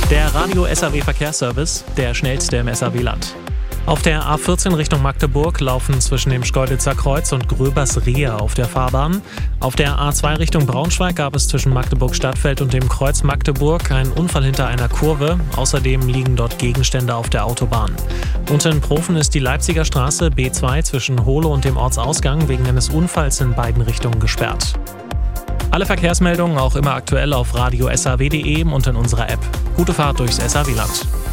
Der Radio SAW Verkehrsservice, der schnellste im SAW-Land. Auf der A14 Richtung Magdeburg laufen zwischen dem Schkeuditzer Kreuz und Gröbersrehe auf der Fahrbahn. Auf der A2 Richtung Braunschweig gab es zwischen Magdeburg-Stadtfeld und dem Kreuz Magdeburg einen Unfall hinter einer Kurve. Außerdem liegen dort Gegenstände auf der Autobahn. Und in Profen ist die Leipziger Straße B2 zwischen Hohle und dem Ortsausgang wegen eines Unfalls in beiden Richtungen gesperrt. Alle Verkehrsmeldungen auch immer aktuell auf radio-saw.de und in unserer App. Gute Fahrt durchs SAW-Land.